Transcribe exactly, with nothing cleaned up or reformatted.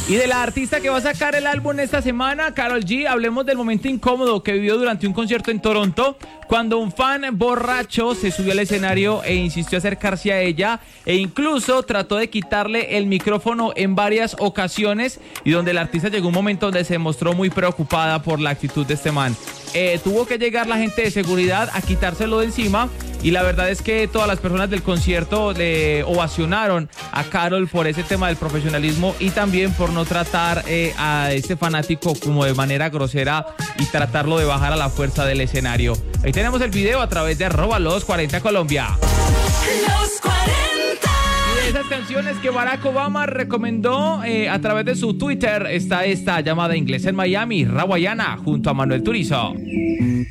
Y de la artista que va a sacar el álbum esta semana, Karol G, hablemos del momento incómodo que vivió durante un concierto en Toronto, cuando un fan borracho se subió al escenario e insistió a acercarse a ella e incluso trató de quitarle el micrófono en varias ocasiones, y donde la artista llegó un momento donde se mostró muy preocupada por la actitud de este man. Eh, tuvo que llegar la gente de seguridad a quitárselo de encima, y la verdad es que todas las personas del concierto le ovacionaron a Karol por ese tema del profesionalismo y también por no tratar eh, a este fanático como de manera grosera y tratarlo de bajar a la fuerza del escenario. Ahí tenemos el video a través de arroba los cuarenta Colombia. Los cuarenta. Y de esas canciones que Barack Obama recomendó eh, a través de su Twitter está esta llamada Inglés en Miami, Rawayana, junto a Manuel Turizo.